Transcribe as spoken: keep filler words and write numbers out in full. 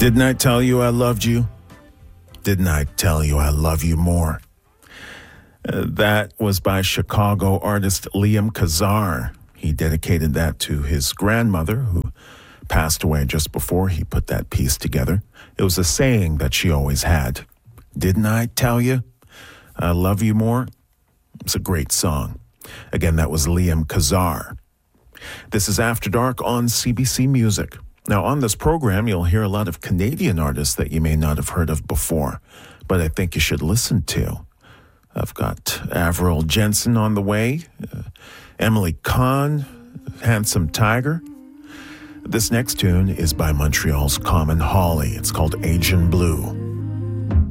Didn't I tell you I loved you? Didn't I tell you I love you more? Uh, that was by Chicago artist Liam Kazar. He dedicated that to his grandmother, who passed away just before he put that piece together. It was a saying that she always had. Didn't I tell you I love you more? It's a great song. Again, that was Liam Kazar. This is After Dark on C B C Music. Now, on this program, you'll hear a lot of Canadian artists that you may not have heard of before, but I think you should listen to. I've got Avril Jensen on the way, uh, Emily Kahn, Handsome Tiger. This next tune is by Montreal's Common Holly. It's called Agent Blue.